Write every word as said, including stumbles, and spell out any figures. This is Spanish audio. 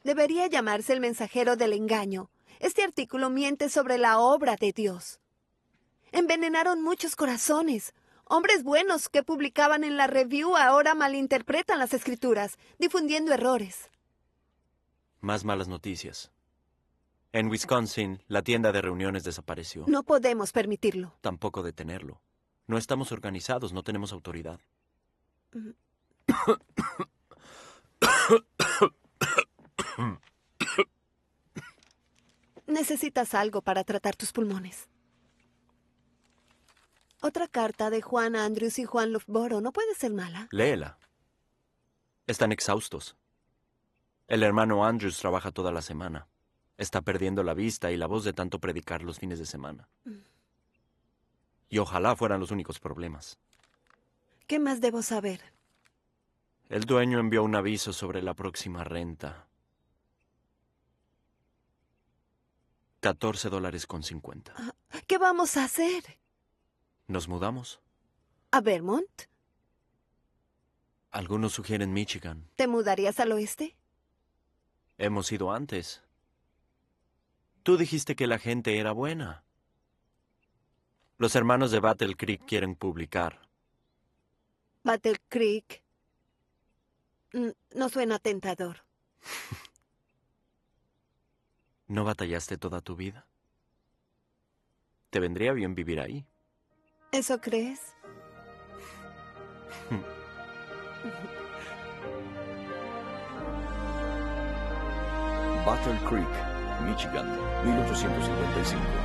Debería llamarse El mensajero del engaño. Este artículo miente sobre la obra de Dios. Envenenaron muchos corazones. Hombres buenos que publicaban en la review ahora malinterpretan las escrituras, difundiendo errores. Más malas noticias. En Wisconsin, la tienda de reuniones desapareció. No podemos permitirlo. Tampoco detenerlo. No estamos organizados, no tenemos autoridad. Necesitas algo para tratar tus pulmones. Otra carta de Juan Andrews y Juan Loughborough no puede ser mala. Léela. Están exhaustos. El hermano Andrews trabaja toda la semana. Está perdiendo la vista y la voz de tanto predicar los fines de semana. Y ojalá fueran los únicos problemas. ¿Qué más debo saber? El dueño envió un aviso sobre la próxima renta. catorce dólares con cincuenta. ¿Qué vamos a hacer? ¿Nos mudamos? ¿A Vermont? Algunos sugieren Michigan. ¿Te mudarías al oeste? Hemos ido antes. Tú dijiste que la gente era buena. Los hermanos de Battle Creek quieren publicar. Battle Creek. Mm, No suena tentador. ¿No batallaste toda tu vida? Te vendría bien vivir ahí. ¿Eso crees? Battle Creek, Michigan, mil ochocientos cincuenta y cinco.